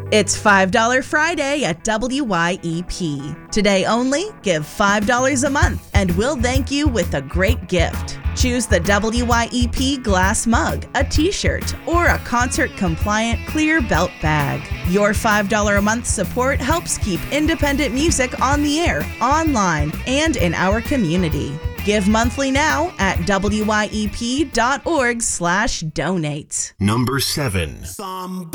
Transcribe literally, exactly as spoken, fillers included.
It's five dollars Friday at W Y E P. Today only, give five dollars a month and we'll thank you with a great gift. Choose the W Y E P glass mug, a t-shirt, or a concert-compliant clear belt bag. Your five dollars a month support helps keep independent music on the air, online, and in our community. Give monthly now at W Y E P dot org slash donate. Number seven. Somebody